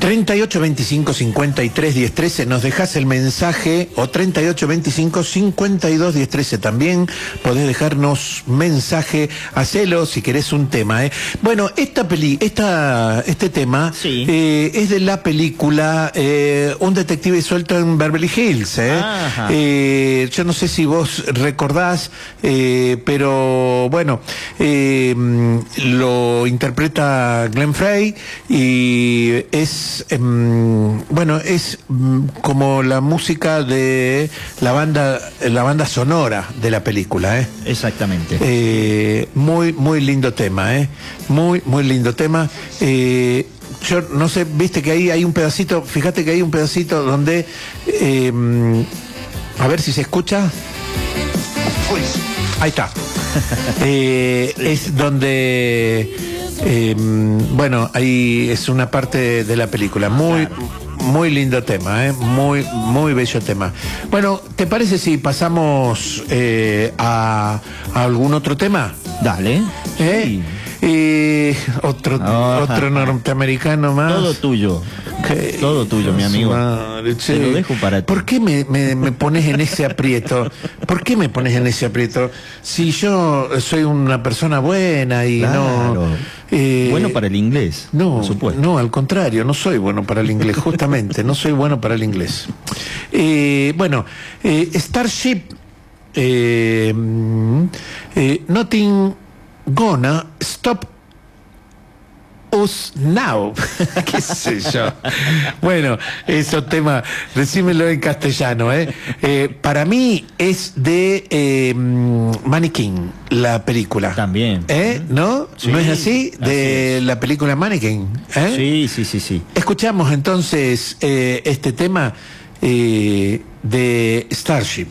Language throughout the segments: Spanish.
38 25 53 10 13, nos dejas el mensaje, o 38 25 52 10 13 también podés dejarnos mensaje, hacelo si querés un tema, Bueno, este tema sí. Es de la película Un detective suelto en Beverly Hills, yo no sé si vos recordás, pero bueno, lo interpreta Glenn Frey y es bueno, es como la música de la banda sonora de la película, Exactamente. Muy lindo tema, muy lindo tema. Yo no sé, viste que ahí hay un pedacito, fíjate que hay un pedacito donde a ver si se escucha. Uy, ahí está. Es donde bueno, ahí es una parte de la película. Muy lindo tema, muy bello tema. Bueno, ¿te parece si pasamos a algún otro tema? Dale. Sí. Otro norteamericano más. Todo tuyo. Todo tuyo, mi amigo. Madre, te lo dejo para ti. ¿Por qué me pones en ese aprieto? ¿Por qué me pones en ese aprieto? Si yo soy una persona buena y claro. Bueno para el inglés, no, por supuesto. No, al contrario, no soy bueno para el inglés, justamente, no soy bueno para el inglés. Bueno, Starship, Nothing Gonna Stop Us Now. ¿Qué sé yo? Bueno, esos temas, decímelo en castellano, para mí es de Mannequin, la película. También. ¿No? Sí, ¿No es así? De es. La película Mannequin. Sí. Escuchamos entonces este tema de Starship.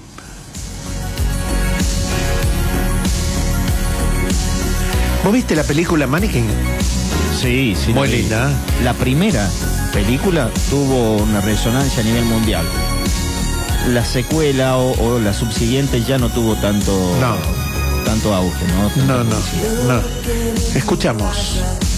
¿Vos viste la película Mannequin? Sí. Muy linda. La primera película tuvo una resonancia a nivel mundial. La secuela o la subsiguiente ya no tuvo tanto auge, ¿no? No. Escuchamos.